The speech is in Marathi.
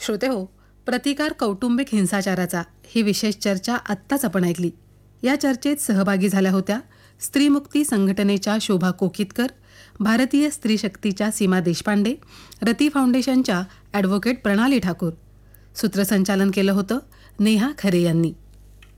श्रोते हो, प्रतिकार कौटुंबिक हिंसाचाराचा ही विशेष चर्चा आत्ताच आपण ऐकली. या चर्चेत सहभागी झाल्या होत्या स्त्रीमुक्ती संघटनेच्या शोभा कोकितकर, भारतीय स्त्री शक्तीच्या सीमा देशपांडे, रती फाउंडेशनच्या ॲडव्होकेट प्रणाली ठाकूर. सूत्रसंचालन केलं होतं नेहा खरे यांनी.